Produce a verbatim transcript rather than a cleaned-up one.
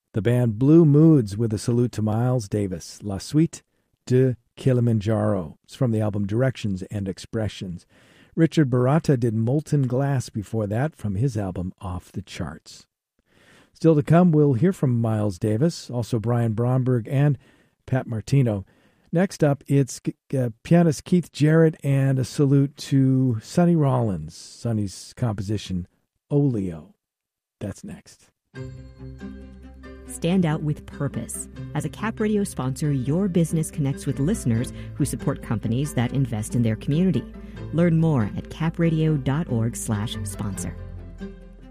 The band Blue Moods with a salute to Miles Davis, La Suite de Kilimanjaro. It's from the album Directions and Expressions. Richard Baratta did Molten Glass before that from his album Off the Charts. Still to come, we'll hear from Miles Davis, also Brian Bromberg and Pat Martino. Next up, it's uh, pianist Keith Jarrett and a salute to Sonny Rollins, Sonny's composition Oleo. That's next. Stand out with purpose. As a Cap Radio sponsor, your business connects with listeners who support companies that invest in their community. Learn more at capradio.org slash sponsor.